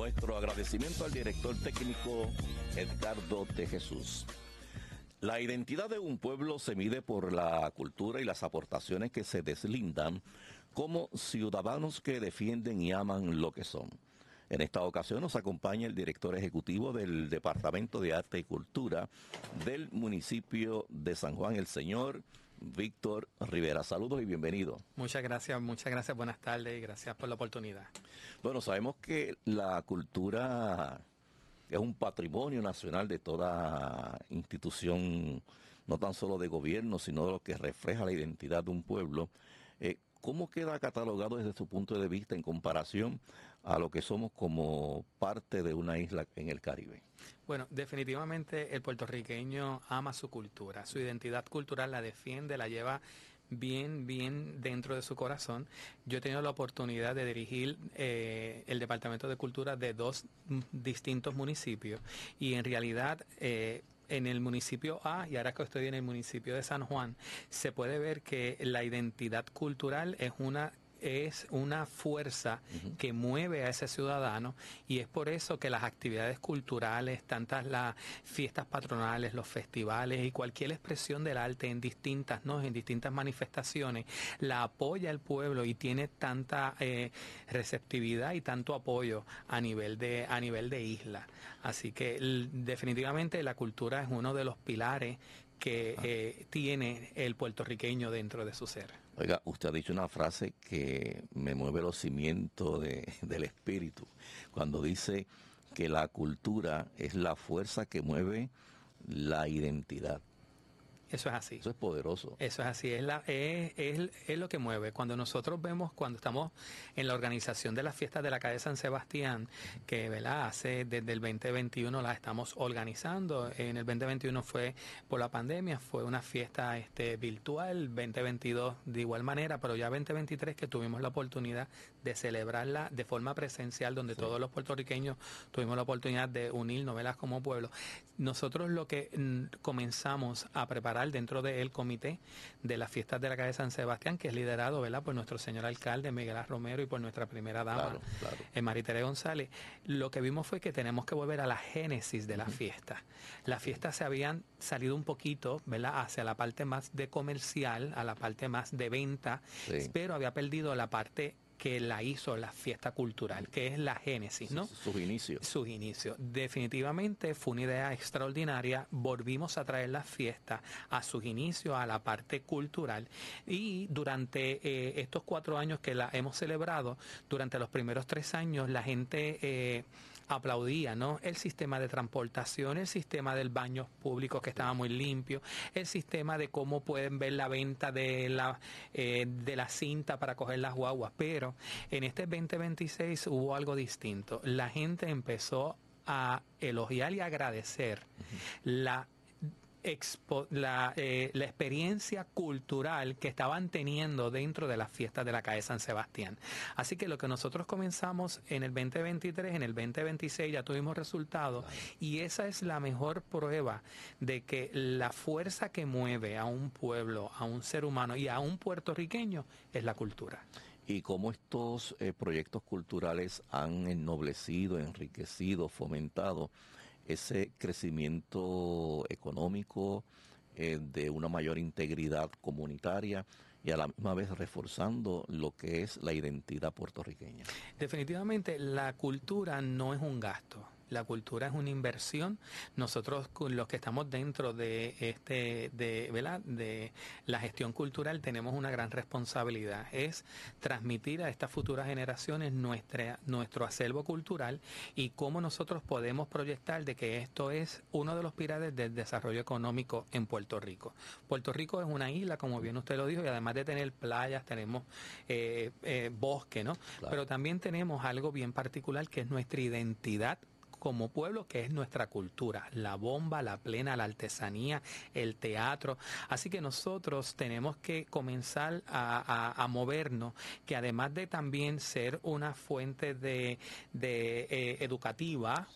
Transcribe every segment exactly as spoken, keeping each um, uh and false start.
Nuestro agradecimiento al director técnico Edgardo de Jesús. La identidad de un pueblo se mide por la cultura y las aportaciones que se deslindan como ciudadanos que defienden y aman lo que son. En esta ocasión nos acompaña el director ejecutivo del Departamento de Arte y Cultura del municipio de San Juan, el señor Víctor Rivera. Saludos y bienvenido. Muchas gracias, muchas gracias, buenas tardes y gracias por la oportunidad. Bueno, sabemos que la cultura es un patrimonio nacional de toda institución, no tan solo de gobierno, sino de lo que refleja la identidad de un pueblo. Eh, ¿Cómo queda catalogado desde su punto de vista en comparación a lo que somos como parte de una isla en el Caribe? Bueno, definitivamente el puertorriqueño ama su cultura, su identidad cultural la defiende, la lleva bien, bien dentro de su corazón. Yo he tenido la oportunidad de dirigir eh, el Departamento de Cultura de dos distintos municipios y en realidad eh, en el municipio A y ahora que estoy en el municipio de San Juan, se puede ver que la identidad cultural es una es una fuerza uh-huh. que mueve a ese ciudadano y es por eso que las actividades culturales, tantas las fiestas patronales, los festivales y cualquier expresión del arte en distintas, ¿no? en distintas manifestaciones, la apoya el pueblo y tiene tanta eh, receptividad y tanto apoyo a nivel de a nivel de isla. Así que l- definitivamente la cultura es uno de los pilares que eh, tiene el puertorriqueño dentro de su ser. Oiga, usted ha dicho una frase que me mueve los cimientos de, del espíritu, cuando dice que la cultura es la fuerza que mueve la identidad. Eso es así. Eso es poderoso. Eso es así, es, la, es, es, es lo que mueve. Cuando nosotros vemos, cuando estamos en la organización de las fiestas de la calle San Sebastián, que ¿verdad? hace desde el veinte veintiuno las estamos organizando. En el veinte veintiuno fue por la pandemia, fue una fiesta este, virtual, veinte veintidós de igual manera, pero ya veinte veintitrés que tuvimos la oportunidad de celebrarla de forma presencial, donde sí. todos los puertorriqueños tuvimos la oportunidad de unir novelas como pueblo. Nosotros lo que mm, comenzamos a preparar dentro del comité de las fiestas de la calle San Sebastián, que es liderado ¿verdad? por nuestro señor alcalde Miguel A. Romero y por nuestra primera dama, claro, claro. Eh, Maritere González, lo que vimos fue que tenemos que volver a la génesis de la uh-huh. fiesta. Las fiestas se habían salido un poquito ¿verdad? hacia la parte más de comercial, a la parte más de venta, sí. pero había perdido la parte que la hizo la fiesta cultural, que es la génesis, ¿no? Sus inicios. Sus inicios. Definitivamente fue una idea extraordinaria. Volvimos a traer la fiesta a sus inicios, a la parte cultural. Y durante eh, estos cuatro años que la hemos celebrado, durante los primeros tres años, la gente eh, aplaudía, ¿no? El sistema de transportación, el sistema del baño público que estaba muy limpio, el sistema de cómo pueden ver la venta de la, eh, de la cinta para coger las guaguas. Pero en este veinte veintiséis hubo algo distinto. La gente empezó a elogiar y agradecer uh-huh. la Expo, la, eh, la experiencia cultural que estaban teniendo dentro de las fiestas de la calle San Sebastián. Así que lo que nosotros comenzamos en el veinte veintitrés, en el veinte veintiséis ya tuvimos resultados, claro. y esa es la mejor prueba de que la fuerza que mueve a un pueblo, a un ser humano y a un puertorriqueño es la cultura. Y cómo estos eh, proyectos culturales han ennoblecido, enriquecido, fomentado ese crecimiento económico, eh, de una mayor integridad comunitaria y a la misma vez reforzando lo que es la identidad puertorriqueña. Definitivamente la cultura no es un gasto. La cultura es una inversión. Nosotros, los que estamos dentro de este, de, ¿verdad? de la gestión cultural, tenemos una gran responsabilidad. Es transmitir a estas futuras generaciones nuestra, nuestro acervo cultural y cómo nosotros podemos proyectar de que esto es uno de los pilares del desarrollo económico en Puerto Rico. Puerto Rico es una isla, como bien usted lo dijo, y además de tener playas, tenemos eh, eh, bosque, ¿no? Claro. Pero también tenemos algo bien particular que es nuestra identidad como pueblo, que es nuestra cultura, la bomba, la plena, la artesanía, el teatro. Así que nosotros tenemos que comenzar a, a, a movernos, que además de también ser una fuente de, de eh, educativa, sí.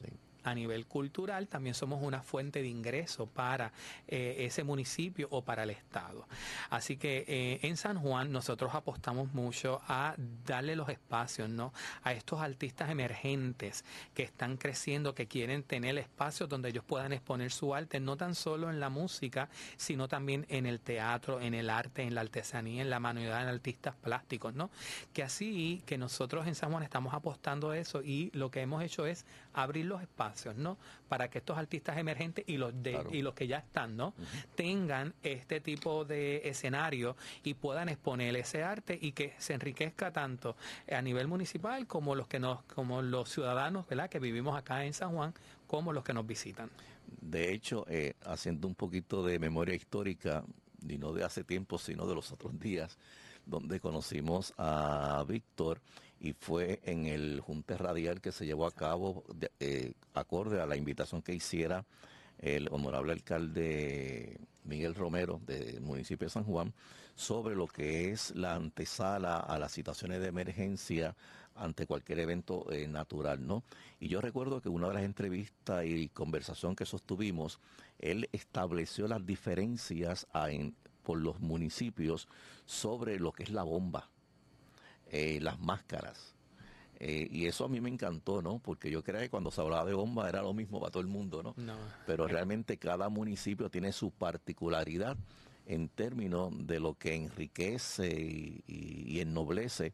a nivel cultural, también somos una fuente de ingreso para eh, ese municipio o para el Estado. Así que eh, en San Juan nosotros apostamos mucho a darle los espacios, ¿no?, a estos artistas emergentes que están creciendo, que quieren tener espacios donde ellos puedan exponer su arte, no tan solo en la música, sino también en el teatro, en el arte, en la artesanía, en la manualidad, en artistas plásticos, ¿no? Que así que nosotros en San Juan estamos apostando a eso y lo que hemos hecho es abrir los espacios, ¿no?, para que estos artistas emergentes y los de, claro. y los que ya están, ¿no?, uh-huh. tengan este tipo de escenario y puedan exponer ese arte y que se enriquezca tanto a nivel municipal como los que nos, como los ciudadanos, ¿verdad?, que vivimos acá en San Juan, como los que nos visitan. De hecho, eh, haciendo un poquito de memoria histórica, y no de hace tiempo, sino de los otros días, donde conocimos a Víctor, y fue en el junte radial que se llevó a cabo de, eh, acorde a la invitación que hiciera el honorable alcalde Miguel Romero del municipio de San Juan sobre lo que es la antesala a las situaciones de emergencia ante cualquier evento eh, natural, ¿no? Y yo recuerdo que una de las entrevistas y conversación que sostuvimos, él estableció las diferencias a, en, por los municipios sobre lo que es la bomba, eh, las máscaras. Eh, y eso a mí me encantó, ¿no? Porque yo creía que cuando se hablaba de bomba era lo mismo para todo el mundo, ¿no? No. Pero realmente cada municipio tiene su particularidad en términos de lo que enriquece y, y, y ennoblece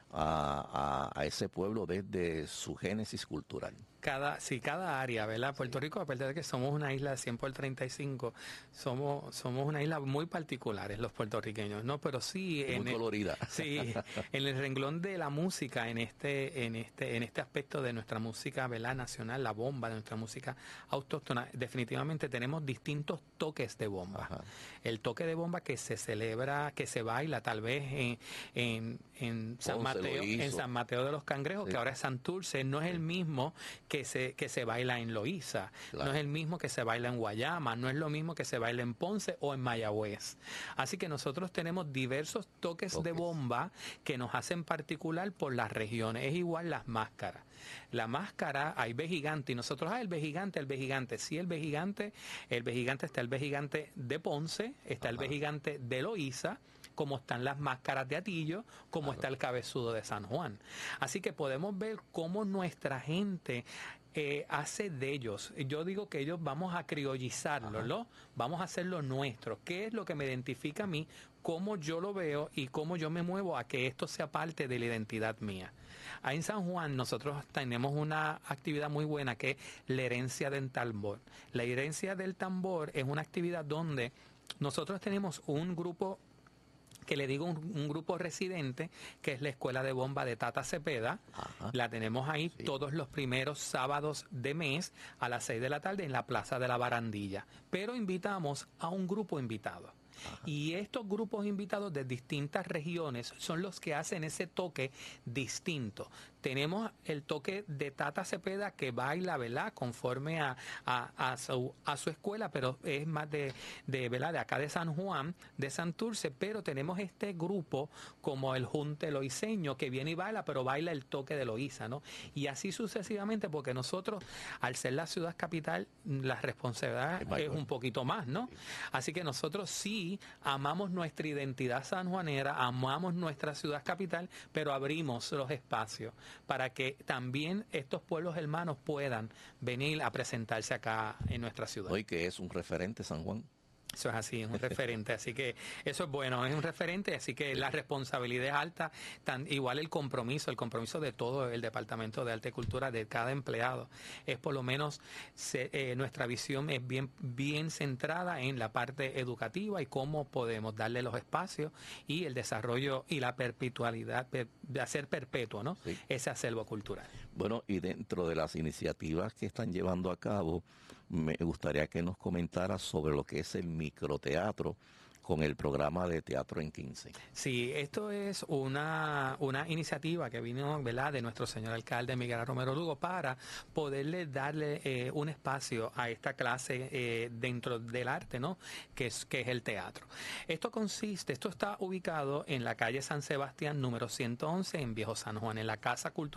a, a, a ese pueblo desde su génesis cultural. Cada, sí, cada área, ¿verdad? Puerto Rico, a pesar de que somos una isla de cien por treinta y cinco, somos, somos una isla muy particulares los puertorriqueños, ¿no? Pero sí, muy en colorida. El, sí, en el renglón de la música, en este, en este, en este aspecto de nuestra música, ¿verdad?, nacional, la bomba, de nuestra música autóctona, definitivamente tenemos distintos toques de bomba. Ajá. El toque de bomba que se celebra, que se baila tal vez en, en, en San Mateo, en San Mateo de los Cangrejos, sí, que ahora es Santurce, no es sí. el mismo que se, que se baila en Loíza, claro. no es el mismo que se baila en Guayama, no es lo mismo que se baila en Ponce o en Mayagüez. Así que nosotros tenemos diversos toques, toques. de bomba que nos hacen particular por las regiones. Es igual las máscaras. La máscara, hay vejigante, y nosotros, ah, el vejigante, el vejigante, sí, el vejigante, el vejigante, está el vejigante de Ponce, está Ajá. el vejigante de Loíza, como están las máscaras de Atillo, como claro. está el cabezudo de San Juan. Así que podemos ver cómo nuestra gente eh, hace de ellos. Yo digo que ellos vamos a criollizarlo, ¿no? Vamos a hacerlo nuestro. ¿Qué es lo que me identifica a mí? Cómo yo lo veo y cómo yo me muevo a que esto sea parte de la identidad mía. Ahí en San Juan nosotros tenemos una actividad muy buena que es la herencia del tambor. La herencia del tambor es una actividad donde nosotros tenemos un grupo, que le digo un, un grupo residente, que es la Escuela de Bomba de Tata Cepeda. Ajá. La tenemos ahí sí. todos los primeros sábados de mes a las seis de la tarde en la Plaza de la Barandilla. Pero invitamos a un grupo invitado. Ajá. Y estos grupos invitados de distintas regiones son los que hacen ese toque distinto. Tenemos el toque de Tata Cepeda que baila, ¿verdad?, conforme a, a, a, su, a su escuela, pero es más de, de, ¿verdad?, de acá de San Juan, de Santurce, pero tenemos este grupo como el Junte Loiseño que viene y baila, pero baila el toque de Loíza, ¿no? Y así sucesivamente, porque nosotros, al ser la ciudad capital, la responsabilidad es, es un poquito más, ¿no? Así que nosotros sí amamos nuestra identidad sanjuanera, amamos nuestra ciudad capital, pero abrimos los espacios para que también estos pueblos hermanos puedan venir a presentarse acá en nuestra ciudad. Hoy que es un referente San Juan. Eso es así, es un referente, así que eso es bueno, es un referente, así que la responsabilidad es alta, tan, igual el compromiso, el compromiso de todo el Departamento de Arte y Cultura, de cada empleado, es por lo menos se, eh, nuestra visión es bien, bien centrada en la parte educativa y cómo podemos darle los espacios y el desarrollo y la perpetualidad, de hacer perpetuo, ¿no? Sí. Ese acervo cultural. Bueno, y dentro de las iniciativas que están llevando a cabo, me gustaría que nos comentara sobre lo que es el microteatro con el programa de Teatro en quince. Sí, esto es una, una iniciativa que vino, ¿verdad?, de nuestro señor alcalde Miguel Romero Lugo para poderle darle eh, un espacio a esta clase eh, dentro del arte, ¿no?, que es, que es el teatro. Esto consiste, esto está ubicado en la calle San Sebastián número ciento once en Viejo San Juan, en la Casa Cultural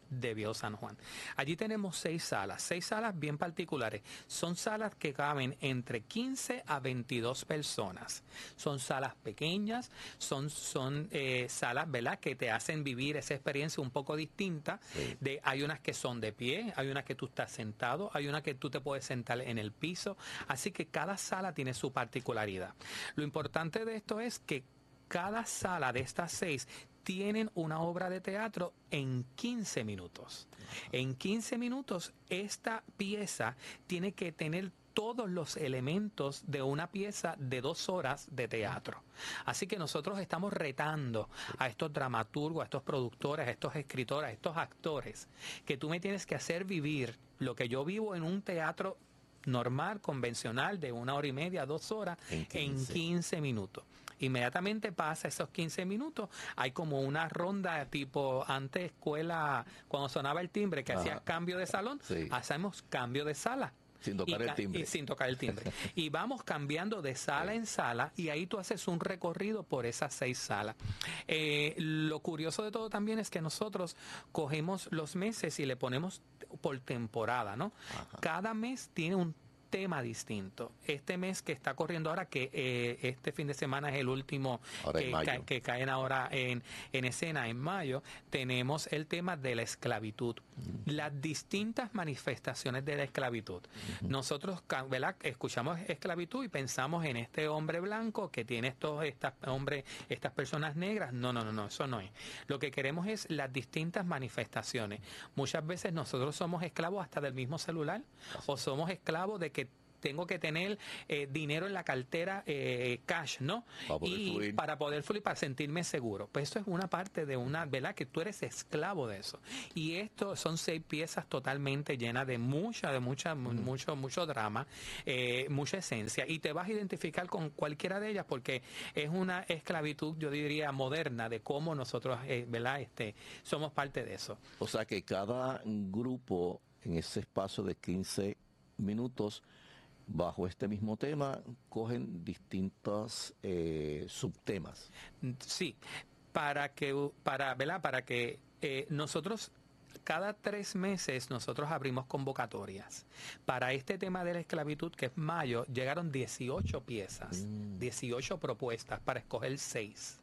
de Viejo San Juan. Allí tenemos seis salas, seis salas bien particulares. Son salas que caben entre quince a veintidós personas. Son salas pequeñas, son, son eh, salas, ¿verdad?, que te hacen vivir esa experiencia un poco distinta. Sí. De, hay unas que son de pie, hay unas que tú estás sentado, hay una que tú te puedes sentar en el piso. Así que cada sala tiene su particularidad. Lo importante de esto es que cada sala de estas seis tienen una obra de teatro en quince minutos. En quince minutos esta pieza tiene que tener todos los elementos de una pieza de dos horas de teatro. Así que nosotros estamos retando a estos dramaturgos, a estos productores, a estos escritores, a estos actores, que tú me tienes que hacer vivir lo que yo vivo en un teatro normal, convencional, de una hora y media, dos horas, en quince, en quince minutos. Inmediatamente pasa esos quince minutos, hay como una ronda tipo antes escuela, cuando sonaba el timbre, que hacías cambio de salón, sí. Hacemos cambio de sala. Sin tocar y, el timbre. Y sin tocar el timbre. Y vamos cambiando de sala sí. en sala, y ahí tú haces un recorrido por esas seis salas. Eh, lo curioso de todo también es que nosotros cogemos los meses y le ponemos por temporada, ¿no? Ajá. Cada mes tiene un tema distinto. Este mes que está corriendo ahora, que eh, este fin de semana es el último que, ca que caen ahora en, en escena en mayo, tenemos el tema de la esclavitud, uh-huh. Las distintas manifestaciones de la esclavitud. Uh-huh. Nosotros, ¿verdad?, escuchamos esclavitud y pensamos en este hombre blanco que tiene estos estas hombres, estas personas negras. No, no, no, no, eso no es. Lo que queremos es las distintas manifestaciones. Muchas veces nosotros somos esclavos hasta del mismo celular, o somos esclavos de que tengo que tener eh, dinero en la cartera, eh, cash, ¿no? Para poder y fluir. Para poder fluir, para sentirme seguro. Pues eso es una parte de una, ¿verdad?, que tú eres esclavo de eso. Y esto son seis piezas totalmente llenas de mucha, de mucha, mm. mucho, mucho drama, eh, mucha esencia. Y te vas a identificar con cualquiera de ellas porque es una esclavitud, yo diría, moderna, de cómo nosotros, eh, ¿verdad?, este, somos parte de eso. O sea que cada grupo en ese espacio de quince minutos, bajo este mismo tema, cogen distintos eh, subtemas. Sí, para que, para, ¿verdad?, para que eh, nosotros cada tres meses nosotros abrimos convocatorias. Para este tema de la esclavitud, que es mayo, llegaron dieciocho piezas, mm. dieciocho propuestas para escoger seis.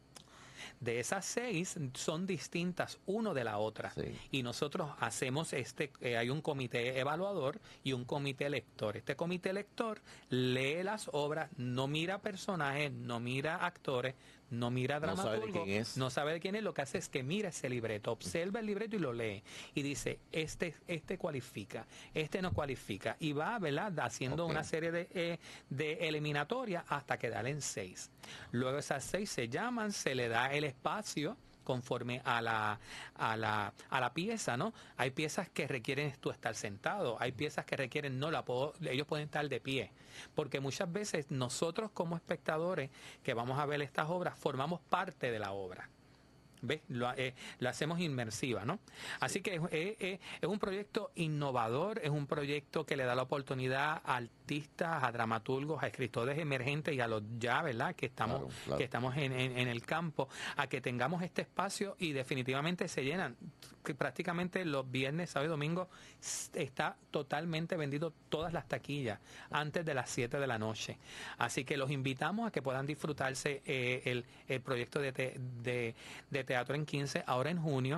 De esas seis son distintas uno de la otra. Sí. Y nosotros hacemos este, eh, hay un comité evaluador y un comité lector. Este comité lector lee las obras, no mira personajes, no mira actores, no mira dramaturgo, no sabe de quién es. No sabe de quién es, lo que hace es que mira ese libreto, observa el libreto y lo lee. Y dice, este, este cualifica, este no cualifica. Y va, ¿verdad?, haciendo okay. una serie de, eh, de eliminatorias hasta quedar en seis. Luego esas seis se llaman, se le da el espacio conforme a la, a la a la pieza, ¿no? Hay piezas que requieren tú estar sentado, hay piezas que requieren no la puedo, ellos pueden estar de pie, porque muchas veces nosotros como espectadores que vamos a ver estas obras formamos parte de la obra. ¿Ves? Lo, eh, lo hacemos inmersiva, ¿no? Así que eh, eh, es un proyecto innovador, es un proyecto que le da la oportunidad a artistas, a dramaturgos, a escritores emergentes y a los ya, ¿verdad?, que estamos, claro, claro. que estamos en, en, en el campo, a que tengamos este espacio y definitivamente se llenan. Que prácticamente los viernes, sábado y domingo está totalmente vendido todas las taquillas antes de las siete de la noche. Así que los invitamos a que puedan disfrutarse eh, el, el proyecto de, te, de, de Teatro en quince. Ahora en junio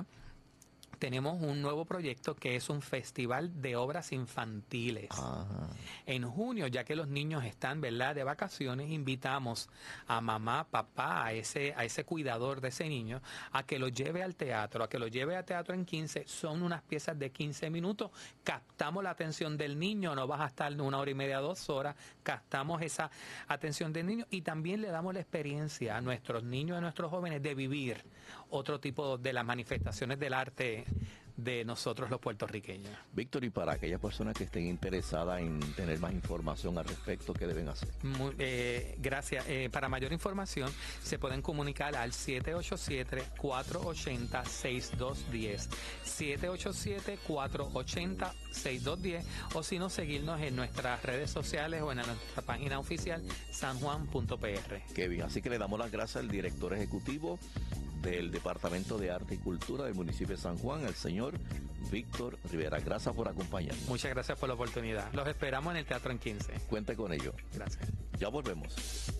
tenemos un nuevo proyecto que es un festival de obras infantiles. Ajá. En junio, ya que los niños están, ¿verdad?, de vacaciones, invitamos a mamá, papá, a ese, a ese cuidador de ese niño, a que lo lleve al teatro, a que lo lleve a Teatro en quince. Son unas piezas de quince minutos, captamos la atención del niño, no vas a estar una hora y media, dos horas, captamos esa atención del niño y también le damos la experiencia a nuestros niños, a nuestros jóvenes, de vivir otro tipo de las manifestaciones del arte de nosotros los puertorriqueños. Víctor, y para aquellas personas que estén interesadas en tener más información al respecto, ¿qué deben hacer? Muy, eh, gracias. Eh, para mayor información se pueden comunicar al siete ocho siete, cuatro ocho cero, seis dos uno cero, siete ocho siete, cuatro ocho cero, seis dos uno cero, o si no, seguirnos en nuestras redes sociales o en nuestra página oficial san juan punto p r. Qué bien, así que le damos las gracias al director ejecutivo de del Departamento de Arte y Cultura del municipio de San Juan, el señor Víctor Rivera. Gracias por acompañarnos. Muchas gracias por la oportunidad. Los esperamos en el Teatro en quince. Cuente con ello. Gracias. Ya volvemos.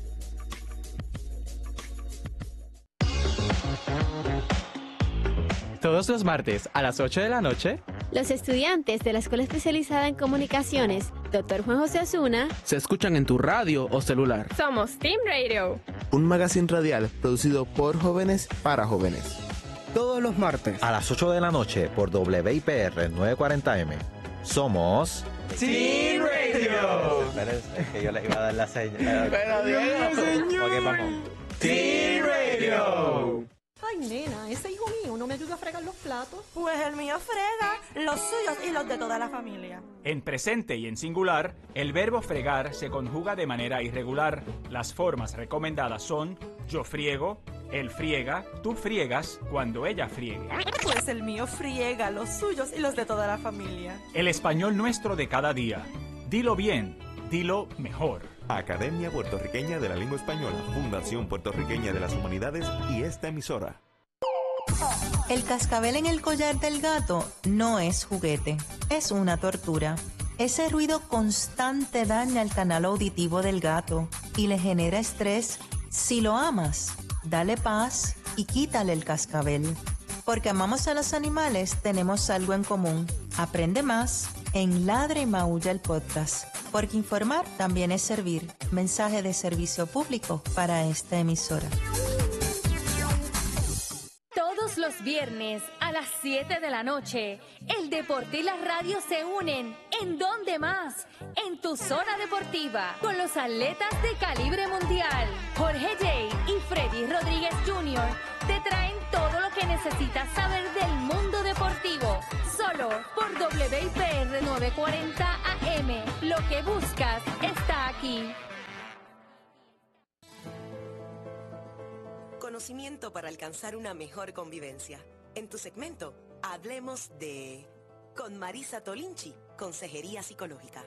Todos los martes a las ocho de la noche, los estudiantes de la Escuela Especializada en Comunicaciones, doctor Juan José Osuna, se escuchan en tu radio o celular. Somos Team Radio, un magazine radial producido por jóvenes para jóvenes. Todos los martes a las ocho de la noche por W I P R novecientos cuarenta M. Somos Team Radio. Espérense, es que yo les iba a dar la señal. Pero Dios, ok, vamos. Team Radio. Ay, nena, ese hijo mío no me ayuda a fregar los platos. Pues el mío frega, los suyos y los de toda la familia. En presente y en singular, el verbo fregar se conjuga de manera irregular. Las formas recomendadas son yo friego, él friega, tú friegas, cuando ella friegue. Pues el mío friega, los suyos y los de toda la familia. El español nuestro de cada día. Dilo bien, dilo mejor. Academia Puertorriqueña de la Lengua Española, Fundación Puertorriqueña de las Humanidades y esta emisora. El cascabel en el collar del gato no es juguete, es una tortura. Ese ruido constante daña el canal auditivo del gato y le genera estrés. Si lo amas, dale paz y quítale el cascabel. Porque amamos a los animales, tenemos algo en común. Aprende más en Ladra y Maulla el podcast. Porque informar también es servir. Mensaje de servicio público para esta emisora. Todos los viernes a las siete de la noche, el deporte y la radio se unen. ¿En dónde más? En tu zona deportiva, con los atletas de calibre mundial. Jorge Jay y Freddy Rodríguez junior te traen todo lo que necesitas saber del mundo deportivo. Solo por W I P R novecientos cuarenta A M. Lo que buscas está aquí. Conocimiento para alcanzar una mejor convivencia. En tu segmento, hablemos de... Con Marisa Tolinchi, Consejería Psicológica.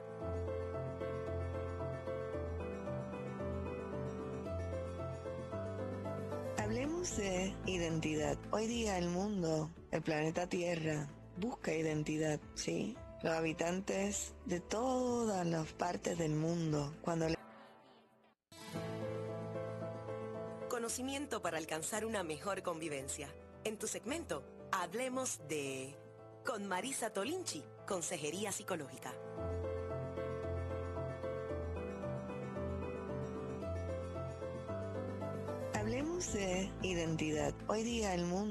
Hablemos de identidad. Hoy día el mundo, el planeta Tierra, busca identidad, ¿sí? Los habitantes de todas las partes del mundo, cuando le... Conocimiento para alcanzar una mejor convivencia. En tu segmento, hablemos de... Con Marisa Tolinchi, Consejería Psicológica. Hablemos de identidad. Hoy día el mundo...